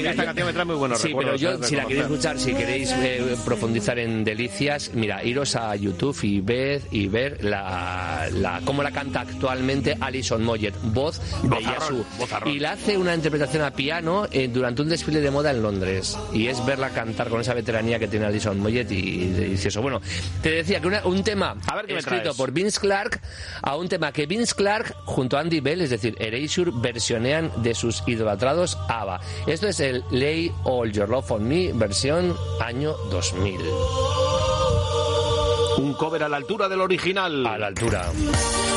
esta canción me trae muy buenos recuerdos. Sí, pero yo, si la queréis escuchar, si queréis profundizar en delicias, mira, iros a YouTube y ver cómo la canta actualmente Alison Moyet, voz de Yasu. Y la hace una interpretación a piano durante un desfile de moda en Londres. Y es verla cantar con esa veteranía que tiene Alison Moyet y delicioso. Bueno, te decía que un tema escrito por Vince Clarke a un tema que Vince Clarke junto a Andy Bell, es decir, Erasure, versionean de sus idolatrados ABBA. Esto es el Lay All Your Love on Me, versión año 2000. Un cover a la altura del original. A la altura.